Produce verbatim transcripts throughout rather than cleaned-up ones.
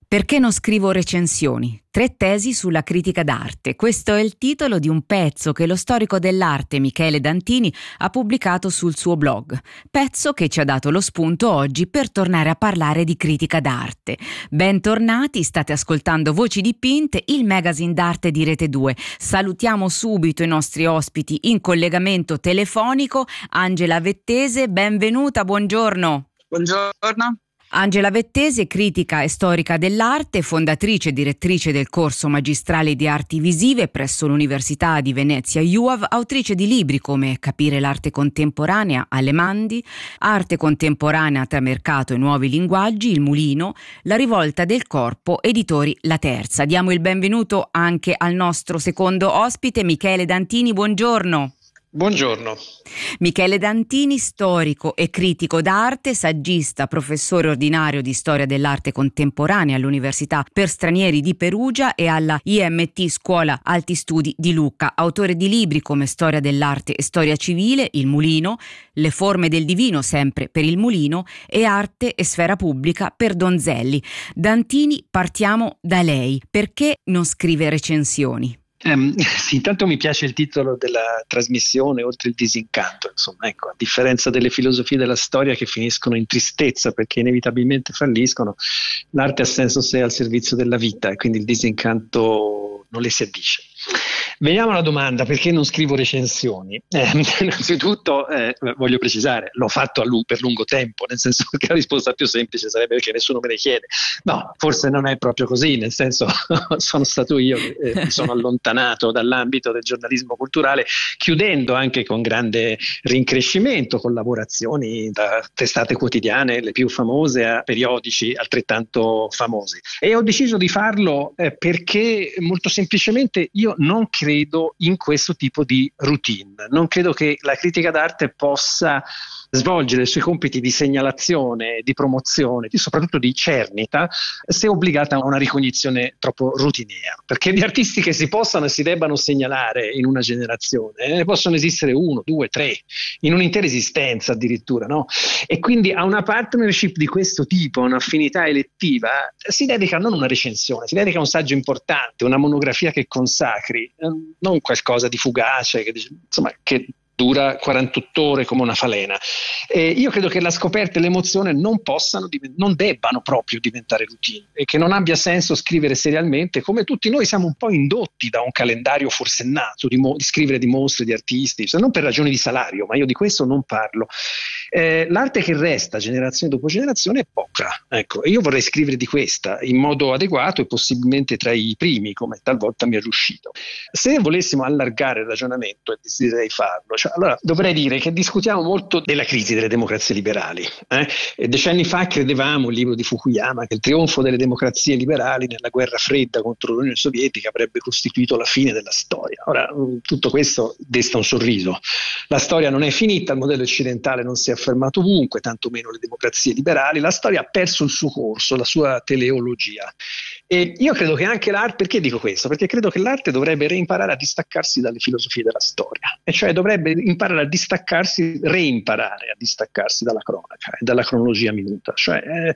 Perché non scrivo recensioni? Tre tesi sulla critica d'arte. Questo è il titolo di un pezzo che lo storico dell'arte Michele Dantini ha pubblicato sul suo blog. Pezzo che ci ha dato lo spunto oggi per tornare a parlare di critica d'arte. Bentornati, state ascoltando Voci Dipinte, il magazine d'arte di Rete due. Salutiamo subito i nostri ospiti in collegamento telefonico. Angela Vettese, benvenuta, buongiorno. Buongiorno. Angela Vettese, critica e storica dell'arte, fondatrice e direttrice del corso magistrale di arti visive presso l'Università di Venezia U A V, autrice di libri come Capire l'arte contemporanea, Alemandi, Arte contemporanea tra mercato e nuovi linguaggi, Il Mulino, La rivolta del corpo, editori La Terza. Diamo il benvenuto anche al nostro secondo ospite, Michele Dantini, buongiorno. Buongiorno. Michele Dantini, storico e critico d'arte, saggista, professore ordinario di storia dell'arte contemporanea all'Università per Stranieri di Perugia e alla I M T Scuola Alti Studi di Lucca, autore di libri come Storia dell'arte e Storia civile, Il Mulino, Le forme del divino, sempre per Il Mulino, e Arte e sfera pubblica per Donzelli. Dantini, partiamo da lei. Perché non scrive recensioni? Um, sì, intanto mi piace il titolo della trasmissione, Oltre il disincanto. Insomma, ecco, a differenza delle filosofie della storia che finiscono in tristezza perché inevitabilmente falliscono, l'arte ha senso se è al servizio della vita e quindi il disincanto non le si addice. Veniamo alla domanda: perché non scrivo recensioni? Eh, innanzitutto eh, voglio precisare, l'ho fatto a lu- per lungo tempo, nel senso che la risposta più semplice sarebbe perché nessuno me ne chiede. No, forse non è proprio così, nel senso sono stato io che eh, mi sono allontanato dall'ambito del giornalismo culturale, chiudendo anche con grande rincrescimento collaborazioni da testate quotidiane, le più famose, a periodici altrettanto famosi. E ho deciso di farlo eh, perché molto semplicemente io non credo credo in questo tipo di routine. Non credo che la critica d'arte possa svolgere i suoi compiti di segnalazione, di promozione, di, soprattutto di cernita, se obbligata a una ricognizione troppo routiniera. Perché di artisti che si possano e si debbano segnalare in una generazione ne eh, possono esistere uno, due, tre, in un'intera esistenza addirittura, no? E quindi a una partnership di questo tipo, un'affinità elettiva, si dedica non una recensione, si dedica a un saggio importante, una monografia che consacri, eh, non qualcosa di fugace, che, insomma, che dura quarantotto ore come una falena. Eh, io credo che la scoperta e l'emozione non possano, non debbano proprio diventare routine e che non abbia senso scrivere serialmente, come tutti noi siamo un po' indotti da un calendario forsennato di, mo- di scrivere di mostre, di artisti, se non per ragioni di salario, ma io di questo non parlo. Eh, l'arte che resta generazione dopo generazione è poca, ecco, e io vorrei scrivere di questa in modo adeguato e possibilmente tra i primi, come talvolta mi è riuscito. Se volessimo allargare il ragionamento, e desidererei farlo, cioè, allora dovrei dire che discutiamo molto della crisi delle democrazie liberali. Eh? E decenni fa credevamo, il libro di Fukuyama, che il trionfo delle democrazie liberali nella guerra fredda contro l'Unione Sovietica avrebbe costituito la fine della storia. Ora, tutto questo desta un sorriso. La storia non è finita, il modello occidentale non si è affermato ovunque, tantomeno le democrazie liberali. La storia ha perso il suo corso, la sua teleologia. E io credo che anche l'arte, perché dico questo? Perché credo che l'arte dovrebbe reimparare a distaccarsi dalle filosofie della storia, e cioè dovrebbe imparare a distaccarsi, reimparare a distaccarsi dalla cronaca e dalla cronologia minuta. Cioè, eh,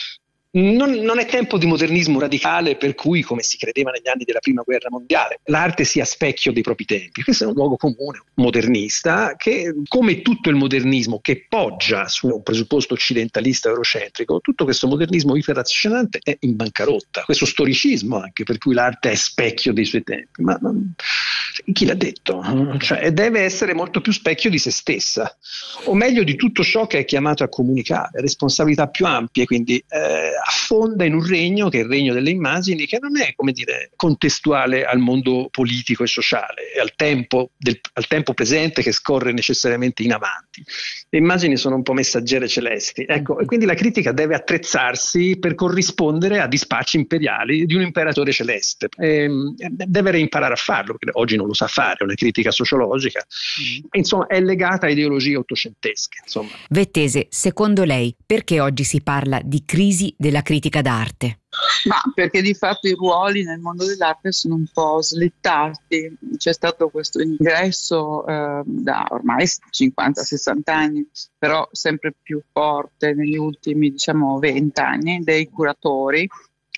Non, non è tempo di modernismo radicale per cui, come si credeva negli anni della prima guerra mondiale, l'arte sia specchio dei propri tempi. Questo è un luogo comune modernista che, come tutto il modernismo che poggia su un presupposto occidentalista eurocentrico, tutto questo modernismo iperrazionante è in bancarotta. Questo storicismo anche per cui l'arte è specchio dei suoi tempi. Ma non, chi l'ha detto? Cioè, deve essere molto più specchio di se stessa, o meglio di tutto ciò che è chiamato a comunicare, responsabilità più ampie, quindi eh, affonda in un regno che è il regno delle immagini, che non è, come dire, contestuale al mondo politico e sociale, è al tempo, del, al tempo presente che scorre necessariamente in avanti. Le immagini sono un po' messaggere celesti, ecco, e quindi la critica deve attrezzarsi per corrispondere a dispacci imperiali di un imperatore celeste. E, deve reimparare a farlo, perché oggi non lo sa fare, è una critica sociologica, mm. insomma è legata a ideologie ottocentesche. Insomma. Vettese, secondo lei perché oggi si parla di crisi della critica d'arte? Ma perché di fatto i ruoli nel mondo dell'arte sono un po' slittati. C'è stato questo ingresso eh, da ormai cinquanta sessanta anni, però sempre più forte negli ultimi, diciamo, venti anni, dei curatori,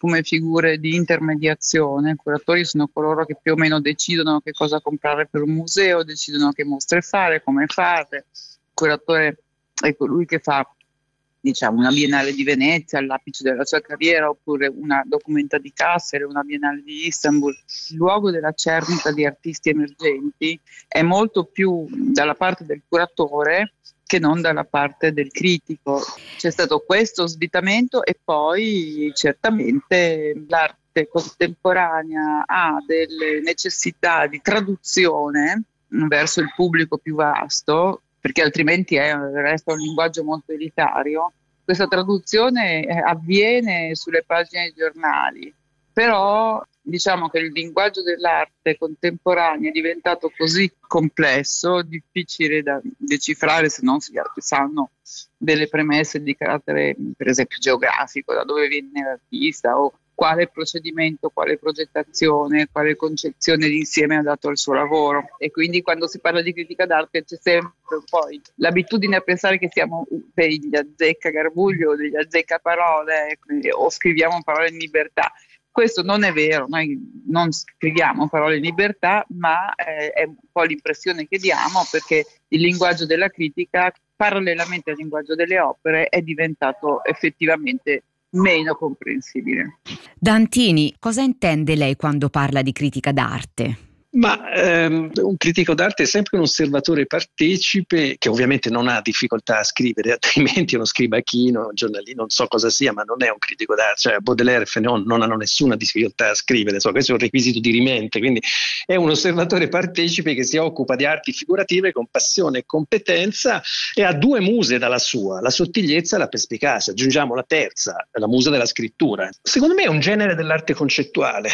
come figure di intermediazione. I curatori sono coloro che più o meno decidono che cosa comprare per un museo, decidono che mostre fare, come fare. Il curatore è colui che fa, diciamo, una Biennale di Venezia all'apice della sua carriera, oppure una Documenta di Kassel, una Biennale di Istanbul. Il luogo della cernita di artisti emergenti è molto più dalla parte del curatore che non dalla parte del critico. C'è stato questo svitamento e poi certamente l'arte contemporanea ha delle necessità di traduzione verso il pubblico più vasto, perché altrimenti è, resta un linguaggio molto elitario. Questa traduzione avviene sulle pagine dei giornali, però diciamo che il linguaggio dell'arte contemporanea è diventato così complesso, difficile da decifrare se non si sanno delle premesse di carattere, per esempio, geografico, da dove viene l'artista o quale procedimento, quale progettazione, quale concezione d'insieme ha dato al suo lavoro. E quindi quando si parla di critica d'arte c'è sempre poi l'abitudine a pensare che siamo degli azzeccagarbuglio o degli azzeccaparole o scriviamo parole in libertà. Questo non è vero, noi non scriviamo parole in libertà, ma eh, è un po' l'impressione che diamo, perché il linguaggio della critica, parallelamente al linguaggio delle opere, è diventato effettivamente meno comprensibile. Dantini, cosa intende lei quando parla di critica d'arte? Ma ehm, un critico d'arte è sempre un osservatore partecipe che ovviamente non ha difficoltà a scrivere, altrimenti uno scribacchino, un giornalino, non so cosa sia, ma non è un critico d'arte. Cioè Baudelaire e Fénéon non hanno nessuna difficoltà a scrivere, so, questo è un requisito di rimente, quindi è un osservatore partecipe che si occupa di arti figurative con passione e competenza e ha due muse dalla sua, la sottigliezza e la perspicacia. Aggiungiamo la terza, la musa della scrittura. Secondo me è un genere dell'arte concettuale.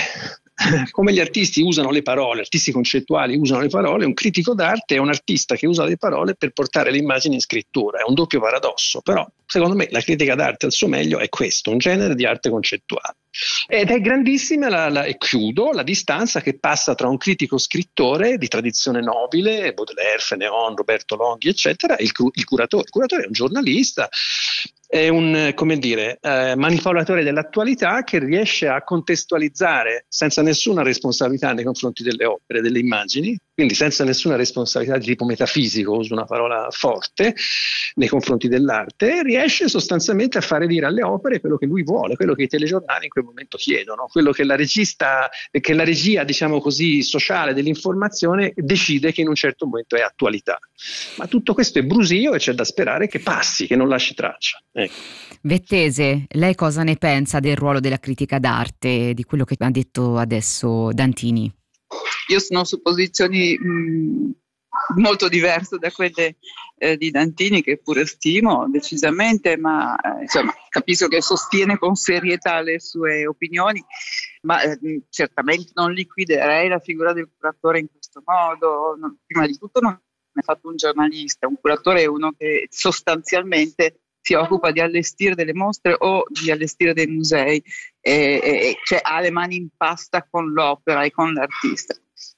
Come gli artisti usano le parole, artisti concettuali usano le parole, un critico d'arte è un artista che usa le parole per portare le immagini in scrittura. È un doppio paradosso, però secondo me la critica d'arte al suo meglio è questo, un genere di arte concettuale. Ed è grandissima, la, la, e chiudo, la distanza che passa tra un critico scrittore di tradizione nobile, Baudelaire, Fénéon, Roberto Longhi, eccetera, e il, il curatore. Il curatore è un giornalista, è un, come dire, eh, manipolatore dell'attualità che riesce a contestualizzare senza nessuna responsabilità nei confronti delle opere, delle immagini, quindi senza nessuna responsabilità di tipo metafisico, uso una parola forte, nei confronti dell'arte, riesce sostanzialmente a fare dire alle opere quello che lui vuole, quello che i telegiornali in quel momento chiedono, quello che la regista, che la regia, diciamo così, sociale dell'informazione decide che in un certo momento è attualità. Ma tutto questo è brusio e c'è da sperare che passi, che non lasci traccia. Ecco. Vettese, lei cosa ne pensa del ruolo della critica d'arte, di quello che ha detto adesso Dantini? Io sono su posizioni mh, molto diverse da quelle eh, di Dantini, che pure stimo decisamente, ma eh, insomma capisco che sostiene con serietà le sue opinioni, ma eh, certamente non liquiderei la figura del curatore in questo modo. Non, prima di tutto non è fatto un giornalista, un curatore è uno che sostanzialmente si occupa di allestire delle mostre o di allestire dei musei, e, e, cioè ha le mani in pasta con l'opera e con l'artista.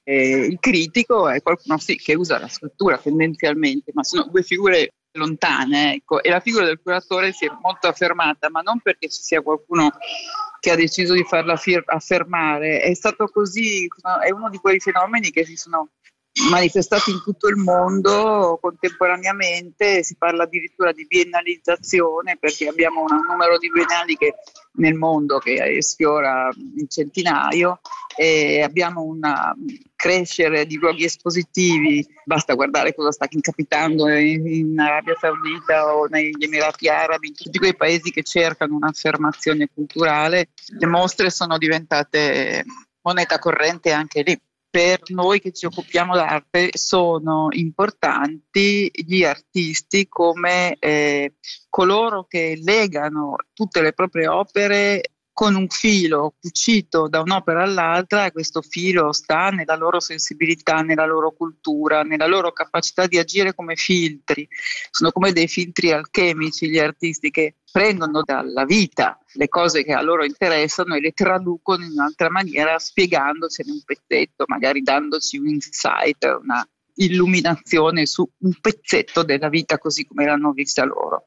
E il critico è qualcuno sì, che usa la scrittura tendenzialmente, ma sono due figure lontane, ecco. E la figura del curatore si è molto affermata, ma non perché ci sia qualcuno che ha deciso di farla fir- affermare, è stato così, è uno di quei fenomeni che si sono manifestati in tutto il mondo contemporaneamente. Si parla addirittura di biennalizzazione, perché abbiamo un numero di biennali che nel mondo che sfiora il centinaio, e abbiamo un crescere di luoghi espositivi. Basta guardare cosa sta capitando in, in Arabia Saudita o negli Emirati Arabi, in tutti quei paesi che cercano un'affermazione culturale. Le mostre sono diventate moneta corrente anche lì. Per noi che ci occupiamo d'arte sono importanti gli artisti come eh, coloro che legano tutte le proprie opere con un filo cucito da un'opera all'altra, e questo filo sta nella loro sensibilità, nella loro cultura, nella loro capacità di agire come filtri. Sono come dei filtri alchemici gli artisti, che prendono dalla vita le cose che a loro interessano e le traducono in un'altra maniera, spiegandocene un pezzetto, magari dandoci un insight, una illuminazione su un pezzetto della vita così come l'hanno vista loro.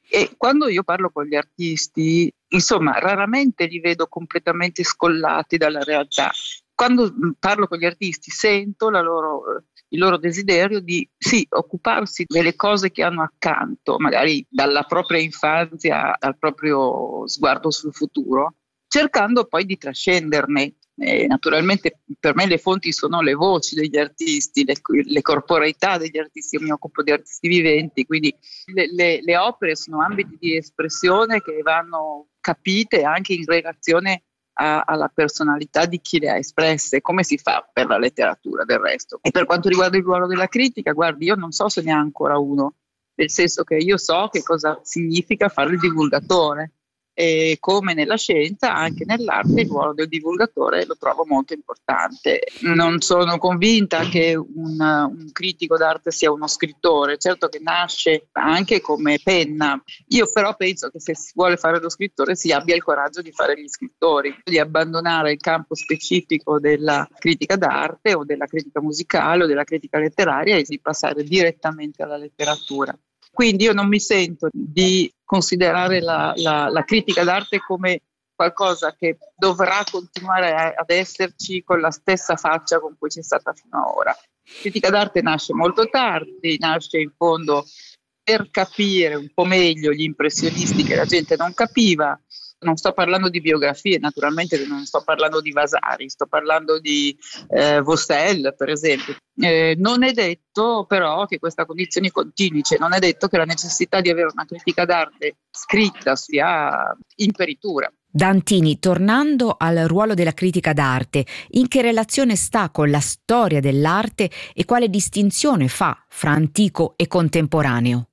E quando io parlo con gli artisti, insomma, raramente li vedo completamente scollati dalla realtà. Quando parlo con gli artisti sento la loro, il loro desiderio di sì, occuparsi delle cose che hanno accanto, magari dalla propria infanzia al proprio sguardo sul futuro, cercando poi di trascenderne. E naturalmente per me le fonti sono le voci degli artisti, le, le corporeità degli artisti. Io mi occupo di artisti viventi, quindi le, le, le opere sono ambiti di espressione che vanno capite anche in relazione a, alla personalità di chi le ha espresse, come si fa per la letteratura del resto. E per quanto riguarda il ruolo della critica, guardi, io non so se ne ha ancora uno, nel senso che io so che cosa significa fare il divulgatore. E come nella scienza, anche nell'arte il ruolo del divulgatore lo trovo molto importante. Non sono convinta che un, un critico d'arte sia uno scrittore, certo che nasce anche come penna. Io però penso che se si vuole fare lo scrittore si abbia il coraggio di fare gli scrittori, di abbandonare il campo specifico della critica d'arte o della critica musicale o della critica letteraria e di passare direttamente alla letteratura. Quindi io non mi sento di considerare la, la, la critica d'arte come qualcosa che dovrà continuare a, ad esserci con la stessa faccia con cui c'è stata fino ad ora. La critica d'arte nasce molto tardi, nasce in fondo per capire un po' meglio gli impressionisti che la gente non capiva. Non sto parlando di biografie, naturalmente non sto parlando di Vasari, sto parlando di eh, Vaucel, per esempio. Eh, non è detto però che questa condizione continui, cioè non è detto che la necessità di avere una critica d'arte scritta sia imperitura. Dantini, tornando al ruolo della critica d'arte, in che relazione sta con la storia dell'arte e quale distinzione fa fra antico e contemporaneo?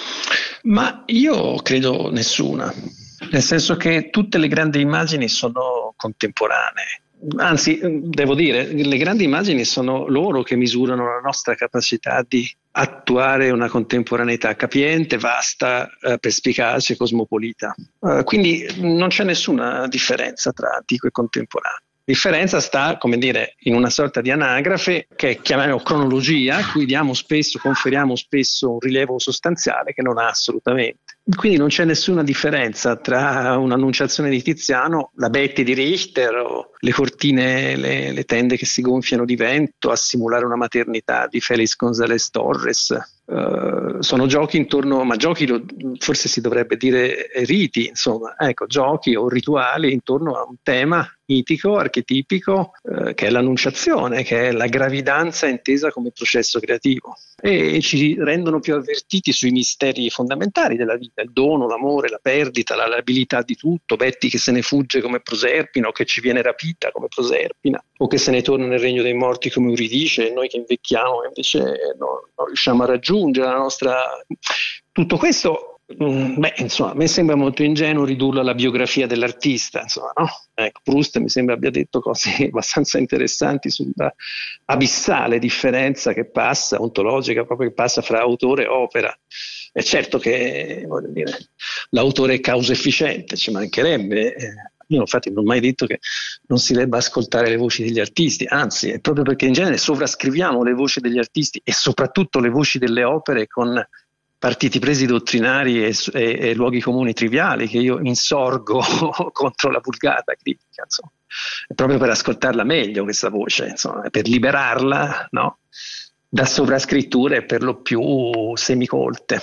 Ma io credo nessuna. Nel senso che tutte le grandi immagini sono contemporanee. Anzi, devo dire, le grandi immagini sono loro che misurano la nostra capacità di attuare una contemporaneità capiente, vasta, eh, perspicace, cosmopolita. Uh, quindi non c'è nessuna differenza tra antico e contemporaneo. La differenza sta, come dire, in una sorta di anagrafe che chiamiamo cronologia, a cui diamo spesso, conferiamo spesso un rilievo sostanziale che non ha assolutamente. Quindi non c'è nessuna differenza tra un'annunciazione di Tiziano, la Betty di Richter o le cortine, le, le tende che si gonfiano di vento a simulare una maternità di Félix González Torres. Uh, sono giochi intorno, ma giochi lo, forse si dovrebbe dire riti, insomma, ecco, giochi o rituali intorno a un tema mitico, archetipico, uh, che è l'annunciazione, che è la gravidanza intesa come processo creativo, e ci rendono più avvertiti sui misteri fondamentali della vita, il dono, l'amore, la perdita, la labilità di tutto, Betty che se ne fugge come Proserpina o che ci viene rapita come Proserpina o che se ne torna nel regno dei morti come Euridice, e noi che invecchiamo invece no, non riusciamo a raggiungere la nostra... Tutto questo, mh, beh, insomma, a me sembra molto ingenuo ridurlo alla biografia dell'artista, insomma, no? Ecco, Proust mi sembra abbia detto cose abbastanza interessanti sulla abissale differenza che passa, ontologica proprio, che passa fra autore e opera. È certo che, voglio dire, l'autore è causa efficiente, ci mancherebbe. Io infatti non ho mai detto che non si debba ascoltare le voci degli artisti, anzi è proprio perché in genere sovrascriviamo le voci degli artisti e soprattutto le voci delle opere con partiti presi dottrinari e, e, e luoghi comuni triviali che io insorgo contro la vulgata critica, insomma. È proprio per ascoltarla meglio questa voce, insomma, per liberarla, no? Da sovrascritture per lo più semicolte.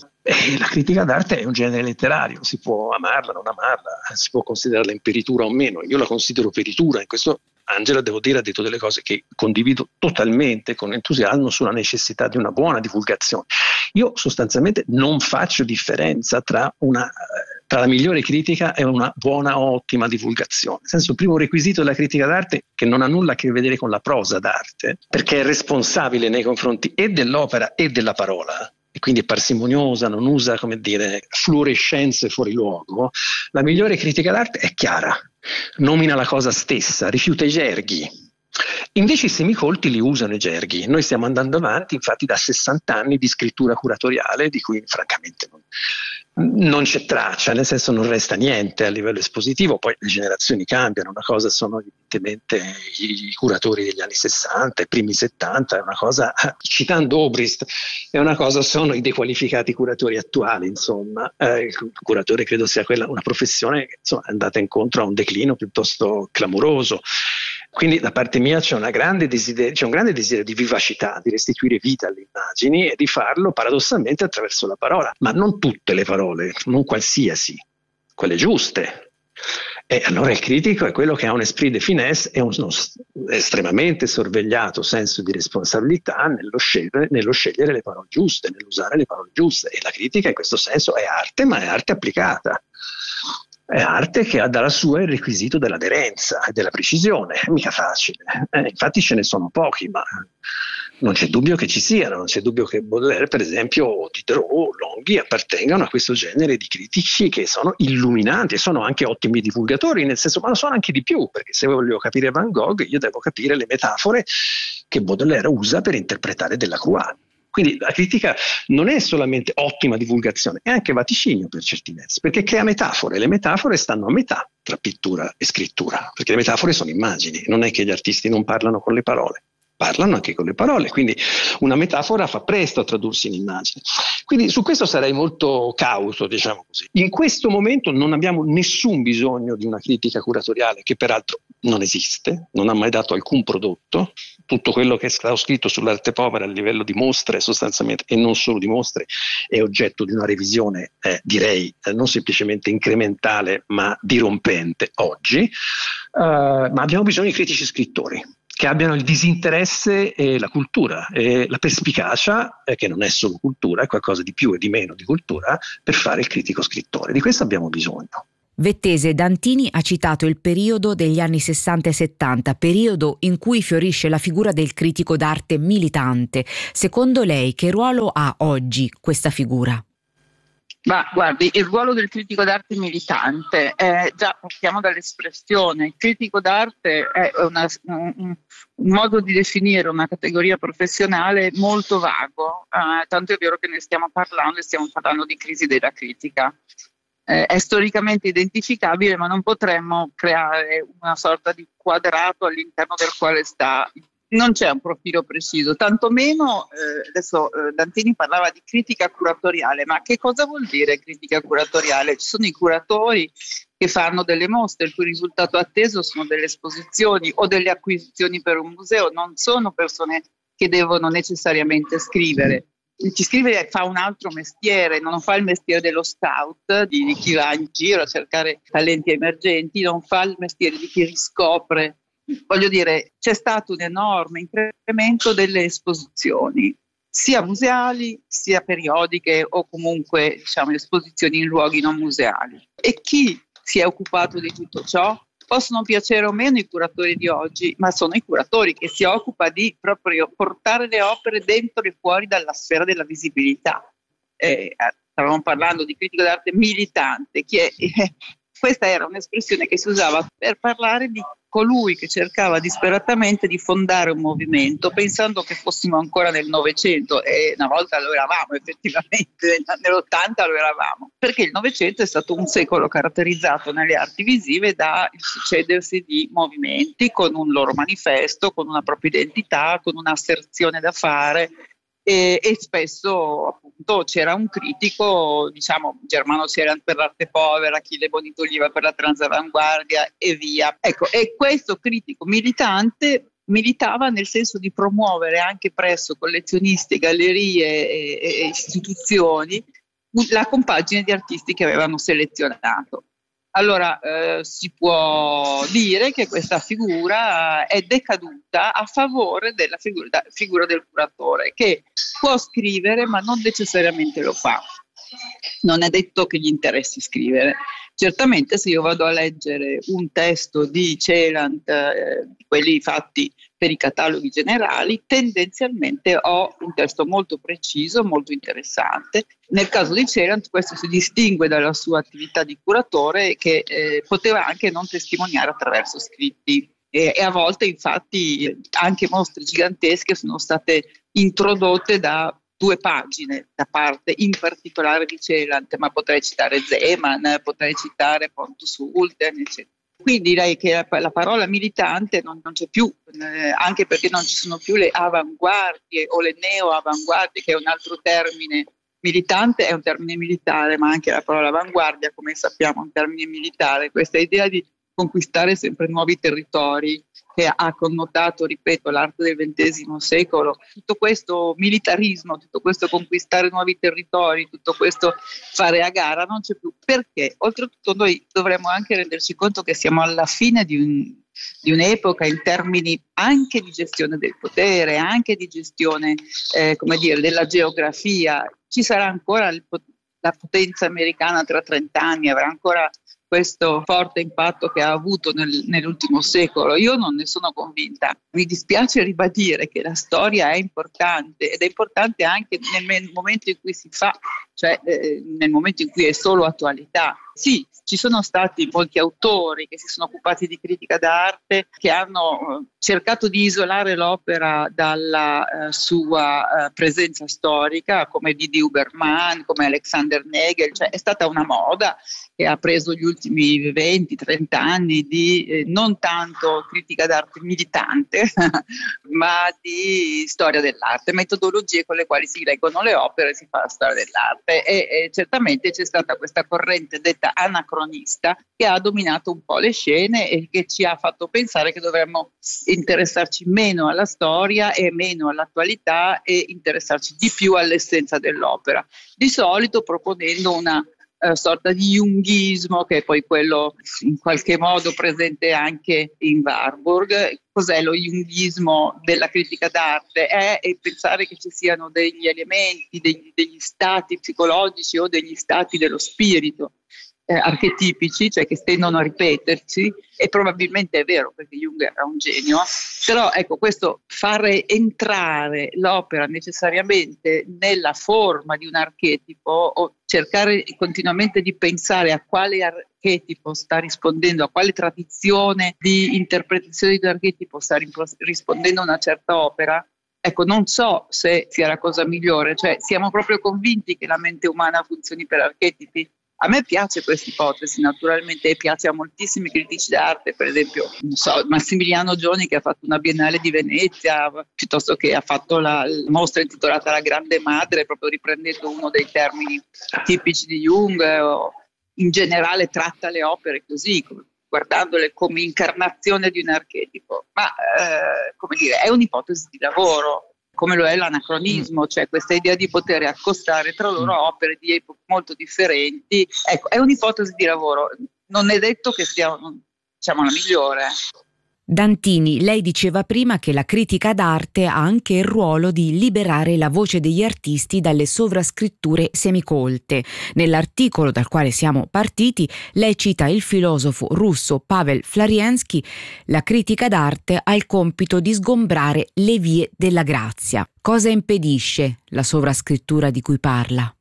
E la critica d'arte è un genere letterario, si può amarla, non amarla, si può considerarla imperitura o meno. Io la considero peritura, in questo Angela, devo dire, ha detto delle cose che condivido totalmente, con entusiasmo, sulla necessità di una buona divulgazione. Io sostanzialmente non faccio differenza tra, una, tra la migliore critica e una buona o ottima divulgazione. Nel senso, il primo requisito della critica d'arte, che non ha nulla a che vedere con la prosa d'arte, perché è responsabile nei confronti e dell'opera e della parola, e quindi è parsimoniosa, non usa, come dire, fluorescenze fuori luogo. La migliore critica d'arte è chiara, nomina la cosa stessa, rifiuta i gerghi Invece i semicolti li usano i gerghi. Noi stiamo andando avanti infatti da sessanta anni di scrittura curatoriale di cui francamente non, non c'è traccia, nel senso non resta niente a livello espositivo. Poi le generazioni cambiano, una cosa sono evidentemente i, i curatori degli anni sessanta, i primi settanta, è una cosa, citando Obrist, è una cosa sono i dequalificati curatori attuali, insomma. Eh, il curatore credo sia quella, una professione che insomma, è andata incontro a un declino piuttosto clamoroso. Quindi da parte mia c'è, una grande desiderio, c'è un grande desiderio di vivacità, di restituire vita alle immagini e di farlo paradossalmente attraverso la parola, ma non tutte le parole, non qualsiasi, quelle giuste. E allora il critico è quello che ha un esprit de finesse e uno estremamente sorvegliato senso di responsabilità nello scegliere, nello scegliere le parole giuste, nell'usare le parole giuste. E la critica in questo senso è arte, ma è arte applicata. È arte che ha dalla sua il requisito dell'aderenza e della precisione, è mica facile. Eh, infatti ce ne sono pochi, ma non c'è dubbio che ci siano, non c'è dubbio che Baudelaire, per esempio, o Diderot, Longhi appartengano a questo genere di critici che sono illuminanti e sono anche ottimi divulgatori, nel senso, ma lo sono anche di più, perché se voglio capire Van Gogh io devo capire le metafore che Baudelaire usa per interpretare Delacroix. Quindi la critica non è solamente ottima divulgazione, è anche vaticinio per certi versi, perché crea metafore. Le metafore stanno a metà tra pittura e scrittura, perché le metafore sono immagini, non è che gli artisti non parlano con le parole, parlano anche con le parole, quindi una metafora fa presto a tradursi in immagine. Quindi su questo sarei molto cauto, diciamo così. In questo momento non abbiamo nessun bisogno di una critica curatoriale, che peraltro non esiste, non ha mai dato alcun prodotto. Tutto quello che è stato scritto sull'arte povera a livello di mostre sostanzialmente, e non solo di mostre, è oggetto di una revisione, eh, direi, eh, non semplicemente incrementale, ma dirompente oggi. Uh, ma abbiamo bisogno di critici scrittori che abbiano il disinteresse e la cultura e la perspicacia, eh, che non è solo cultura, è qualcosa di più e di meno di cultura, per fare il critico scrittore. Di questo abbiamo bisogno. Vettese Dantini ha citato il periodo degli anni sessanta e settanta, periodo in cui fiorisce la figura del critico d'arte militante. Secondo lei che ruolo ha oggi questa figura? Ma guardi, il ruolo del critico d'arte militante, eh, già partiamo dall'espressione. Il critico d'arte è una, un, un modo di definire una categoria professionale molto vago, eh, tanto è vero che ne stiamo parlando e stiamo parlando di crisi della critica. Eh, è storicamente identificabile, ma non potremmo creare una sorta di quadrato all'interno del quale sta. Non c'è un profilo preciso, tantomeno, eh, adesso eh, Dantini parlava di critica curatoriale, ma che cosa vuol dire critica curatoriale? Ci sono i curatori che fanno delle mostre, il cui risultato atteso sono delle esposizioni o delle acquisizioni per un museo, non sono persone che devono necessariamente scrivere. Chi scrive fa un altro mestiere, non fa il mestiere dello scout, di, di chi va in giro a cercare talenti emergenti, non fa il mestiere di chi riscopre. Voglio dire, c'è stato un enorme incremento delle esposizioni, sia museali, sia periodiche o comunque, diciamo, esposizioni in luoghi non museali. E chi si è occupato di tutto ciò? Possono piacere o meno i curatori di oggi, ma sono i curatori che si occupa di proprio portare le opere dentro e fuori dalla sfera della visibilità. Eh, stavamo parlando di critico d'arte militante, che è, eh, questa era un'espressione che si usava per parlare di colui che cercava disperatamente di fondare un movimento, pensando che fossimo ancora nel Novecento, e una volta lo eravamo effettivamente, nell'ottanta lo eravamo, perché il Novecento è stato un secolo caratterizzato nelle arti visive da il succedersi di movimenti con un loro manifesto, con una propria identità, con un'asserzione da fare. E, e spesso appunto c'era un critico, diciamo Germano Celant per l'arte povera, Achille Bonito-Oliva per la transavanguardia e via. Ecco, e questo critico militante militava nel senso di promuovere anche presso collezionisti, gallerie e, e istituzioni la compagine di artisti che avevano selezionato. Allora eh, si può dire che questa figura è decaduta a favore della figura, da, figura del curatore, che può scrivere ma non necessariamente lo fa. Non è detto che gli interessi scrivere. Certamente se io vado a leggere un testo di Celant, eh, quelli fatti per i cataloghi generali, tendenzialmente ho un testo molto preciso, molto interessante. Nel caso di Celant questo si distingue dalla sua attività di curatore, che eh, poteva anche non testimoniare attraverso scritti e, e a volte infatti anche mostre gigantesche sono state introdotte da due pagine da parte in particolare di Celant, ma potrei citare Zeman, potrei citare Pontus Hulten, eccetera. Qui direi che la, la parola militante non, non c'è più, eh, anche perché non ci sono più le avanguardie o le neo-avanguardie, che è un altro termine. Militante è un termine militare, ma anche la parola avanguardia, come sappiamo, è un termine militare. Questa idea di conquistare sempre nuovi territori, che ha connotato, ripeto, l'arte del ventesimo secolo, tutto questo militarismo, tutto questo conquistare nuovi territori, tutto questo fare a gara non c'è più. Perché? Oltretutto noi dovremmo anche renderci conto che siamo alla fine di, un, di un'epoca in termini anche di gestione del potere, anche di gestione, eh, come dire, della geografia. Ci sarà ancora il, la potenza americana tra trent'anni, avrà ancora questo forte impatto che ha avuto nel, nell'ultimo secolo. Io non ne sono convinta. Mi dispiace ribadire che la storia è importante, ed è importante anche nel momento in cui si fa, cioè eh, nel momento in cui è solo attualità. Sì, ci sono stati molti autori che si sono occupati di critica d'arte, che hanno cercato di isolare l'opera dalla eh, sua eh, presenza storica, come Didi Huberman, come Alexander Nagel. Cioè, è stata una moda che ha preso gli ultimi venti trenta anni di eh, non tanto critica d'arte militante, ma di storia dell'arte, metodologie con le quali si leggono le opere e si fa la storia dell'arte. E, e certamente c'è stata questa corrente detta anacronista che ha dominato un po' le scene e che ci ha fatto pensare che dovremmo interessarci meno alla storia e meno all'attualità e interessarci di più all'essenza dell'opera, di solito proponendo una Uh, sorta di junghismo, che è poi quello in qualche modo presente anche in Warburg. Cos'è lo junghismo della critica d'arte? È, è pensare che ci siano degli elementi, degli, degli stati psicologici o degli stati dello spirito eh, archetipici, cioè che tendono a ripetersi, e probabilmente è vero perché Jung era un genio, però ecco, questo fare entrare l'opera necessariamente nella forma di un archetipo o cercare continuamente di pensare a quale archetipo sta rispondendo, a quale tradizione di interpretazione di un archetipo sta rispondendo una certa opera, ecco, non so se sia la cosa migliore. Cioè, siamo proprio convinti che la mente umana funzioni per archetipi? A me piace questa ipotesi, naturalmente, e piace a moltissimi critici d'arte, per esempio, non so, Massimiliano Gioni, che ha fatto una Biennale di Venezia, piuttosto che ha fatto la, la mostra intitolata La Grande Madre, proprio riprendendo uno dei termini tipici di Jung, o in generale tratta le opere così, come, guardandole come incarnazione di un archetipo. Ma, eh, come dire, è un'ipotesi di lavoro, come lo è l'anacronismo, cioè questa idea di poter accostare tra loro opere di epoche molto differenti. Ecco, è un'ipotesi di lavoro, non è detto che sia, diciamo, la migliore. Dantini, lei diceva prima che la critica d'arte ha anche il ruolo di liberare la voce degli artisti dalle sovrascritture semicolte. Nell'articolo dal quale siamo partiti, lei cita il filosofo russo Pavel Floriansky: la critica d'arte ha il compito di sgombrare le vie della grazia. Cosa impedisce la sovrascrittura di cui parla?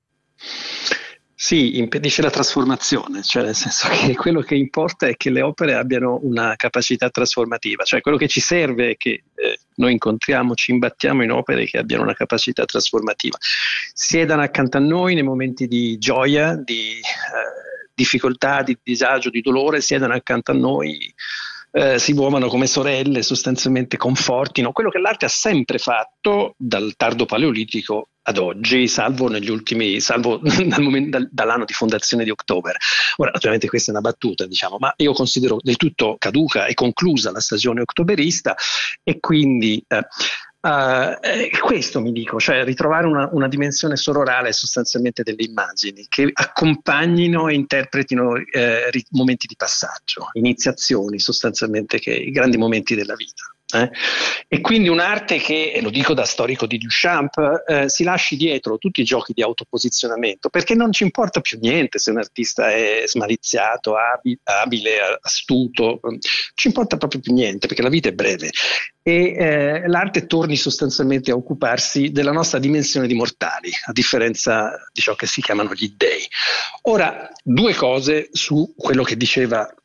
Sì, impedisce la trasformazione, cioè nel senso che quello che importa è che le opere abbiano una capacità trasformativa, cioè quello che ci serve è che eh, noi incontriamo, ci imbattiamo in opere che abbiano una capacità trasformativa, siedano accanto a noi nei momenti di gioia, di eh, difficoltà, di disagio, di dolore, siedano accanto a noi, eh, si muovano come sorelle, sostanzialmente confortino, quello che l'arte ha sempre fatto dal tardo paleolitico ad oggi, salvo negli ultimi, salvo dal momento, dal, dall'anno di fondazione di October. Ora, naturalmente questa è una battuta, diciamo, ma io considero del tutto caduca e conclusa la stagione ottoberista, e quindi eh, Uh, eh, questo mi dico, cioè ritrovare una, una dimensione sororale sostanzialmente delle immagini che accompagnino e interpretino eh, ri- momenti di passaggio, iniziazioni sostanzialmente, che i grandi momenti della vita. Eh? E quindi un'arte che, e lo dico da storico di Duchamp, eh, si lasci dietro tutti i giochi di autoposizionamento, perché non ci importa più niente se un artista è smaliziato, abi- abile, astuto, non ci importa proprio più niente, perché la vita è breve, e eh, l'arte torni sostanzialmente a occuparsi della nostra dimensione di mortali, a differenza di ciò che si chiamano gli dei. Ora, due cose su quello che diceva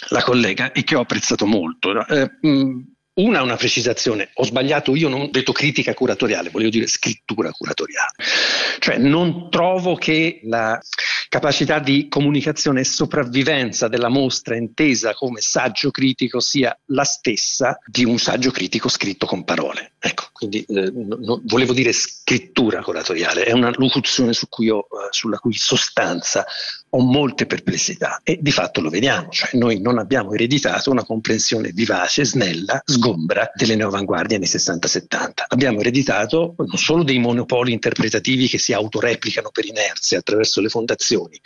la collega e che ho apprezzato molto. Eh, mh, Una, una precisazione, ho sbagliato, io non ho detto critica curatoriale, volevo dire scrittura curatoriale. Cioè non trovo che la capacità di comunicazione e sopravvivenza della mostra intesa come saggio critico sia la stessa di un saggio critico scritto con parole. Ecco, quindi eh, no, volevo dire scrittura curatoriale, è una locuzione su cui ho, eh, sulla cui sostanza ho molte perplessità e di fatto lo vediamo, cioè noi non abbiamo ereditato una comprensione vivace, snella, sgombra delle neoavanguardie anni sessanta settanta. Abbiamo ereditato non solo dei monopoli interpretativi che si autoreplicano per inerzia attraverso le fondazioni.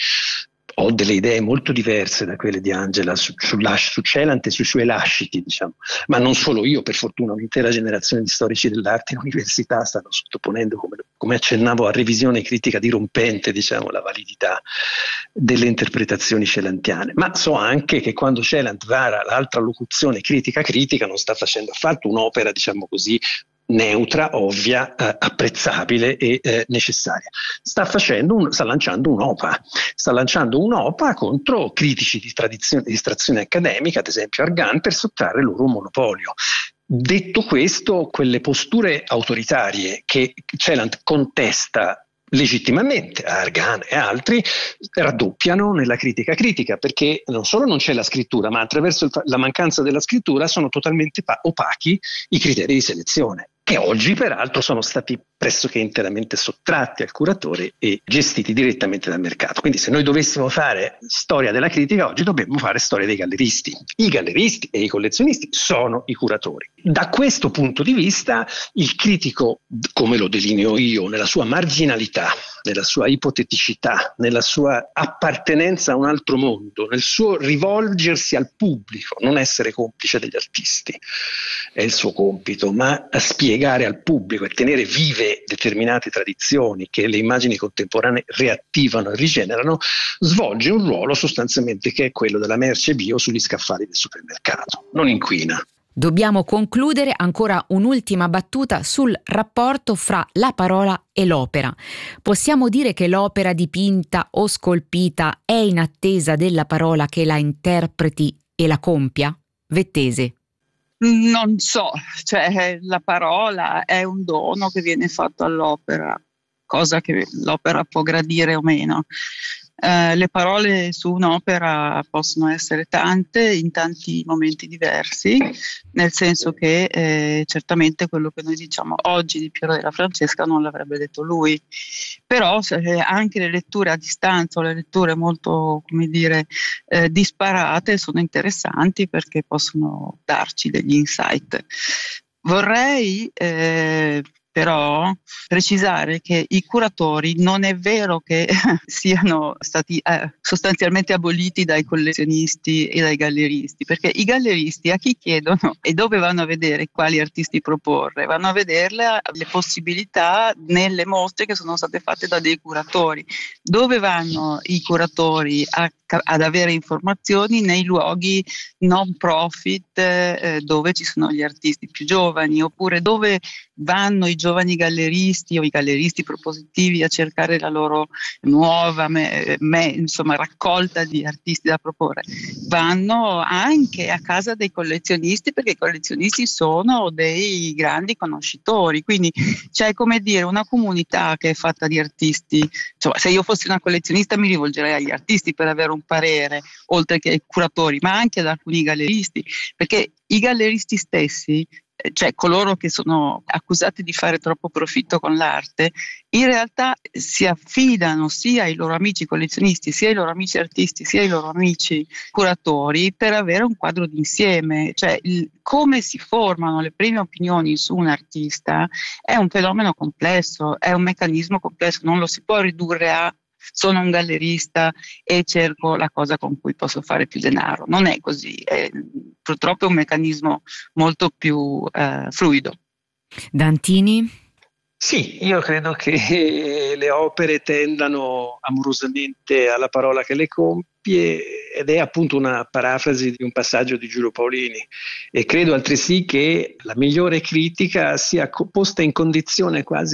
Ho delle idee molto diverse da quelle di Angela su, su, su Celant e sui suoi lasciti, diciamo, ma non solo io, per fortuna un'intera generazione di storici dell'arte in università stanno sottoponendo, come, come accennavo, a revisione critica dirompente, diciamo, la validità delle interpretazioni celantiane. Ma so anche che quando Celant vara l'altra locuzione critica critica non sta facendo affatto un'opera, diciamo così, neutra, ovvia, eh, apprezzabile e eh, necessaria. Sta facendo un, sta lanciando un'OPA, sta lanciando un'OPA contro critici di tradizione, di estrazione accademica, ad esempio Argan, per sottrarre loro un monopolio. Detto questo, quelle posture autoritarie che Celant contesta legittimamente a Argan e altri raddoppiano nella critica critica, perché non solo non c'è la scrittura, ma attraverso il, la mancanza della scrittura sono totalmente opachi i criteri di selezione, che oggi peraltro sono stati pressoché interamente sottratti al curatore e gestiti direttamente dal mercato. Quindi se noi dovessimo fare storia della critica oggi dobbiamo fare storia dei galleristi. I galleristi e i collezionisti sono i curatori. Da questo punto di vista il critico, come lo delineo io, nella sua marginalità, nella sua ipoteticità, nella sua appartenenza a un altro mondo, nel suo rivolgersi al pubblico, non essere complice degli artisti, è il suo compito, ma a spiegare al pubblico e tenere vive determinate tradizioni che le immagini contemporanee reattivano e rigenerano, svolge un ruolo sostanzialmente che è quello della merce bio sugli scaffali del supermercato, non inquina. Dobbiamo concludere ancora un'ultima battuta sul rapporto fra la parola e l'opera. Possiamo dire che l'opera dipinta o scolpita è in attesa della parola che la interpreti e la compia? Vettese. Non so, cioè la parola è un dono che viene fatto all'opera, cosa che l'opera può gradire o meno. Eh, le parole su un'opera possono essere tante in tanti momenti diversi, nel senso che eh, certamente quello che noi diciamo oggi di Piero della Francesca non l'avrebbe detto lui, però eh, anche le letture a distanza o le letture molto, come dire, eh, disparate sono interessanti perché possono darci degli insight. Vorrei eh, però precisare che i curatori non è vero che siano stati eh, sostanzialmente aboliti dai collezionisti e dai galleristi, perché i galleristi a chi chiedono e dove vanno a vedere quali artisti proporre? Vanno a vederle le possibilità nelle mostre che sono state fatte da dei curatori. Dove vanno i curatori a, ad avere informazioni? Nei luoghi non profit eh, dove ci sono gli artisti più giovani, oppure dove vanno i giovani galleristi o i galleristi propositivi a cercare la loro nuova me, me, insomma, raccolta di artisti da proporre. Vanno anche a casa dei collezionisti, perché i collezionisti sono dei grandi conoscitori, quindi c'è, come dire, una comunità che è fatta di artisti. Insomma, se io fossi una collezionista mi rivolgerei agli artisti per avere un parere, oltre che ai curatori, ma anche ad alcuni galleristi, perché i galleristi stessi, cioè coloro che sono accusati di fare troppo profitto con l'arte, in realtà si affidano sia ai loro amici collezionisti, sia ai loro amici artisti, sia ai loro amici curatori per avere un quadro d'insieme. Cioè il, come si formano le prime opinioni su un artista è un fenomeno complesso, è un meccanismo complesso, non lo si può ridurre a sono un gallerista e cerco la cosa con cui posso fare più denaro. Non è così, è, purtroppo è un meccanismo molto più eh, fluido. Dantini? Sì, io credo che le opere tendano amorosamente alla parola che le compie, ed è appunto una parafrasi di un passaggio di Giulio Paolini, e credo altresì che la migliore critica sia posta in condizione quasi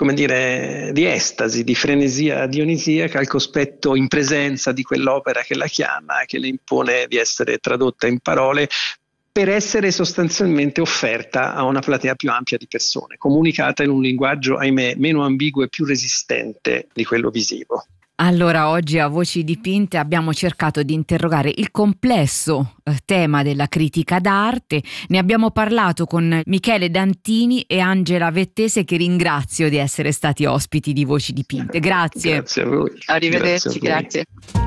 come dire, di estasi, di frenesia dionisiaca, al cospetto in presenza di quell'opera che la chiama, che le impone di essere tradotta in parole, per essere sostanzialmente offerta a una platea più ampia di persone, comunicata in un linguaggio, ahimè, meno ambiguo e più resistente di quello visivo. Allora, oggi a Voci Dipinte abbiamo cercato di interrogare il complesso eh, tema della critica d'arte. Ne abbiamo parlato con Michele Dantini e Angela Vettese, che ringrazio di essere stati ospiti di Voci Dipinte. Grazie. Grazie a voi. Arrivederci, grazie. A voi. grazie.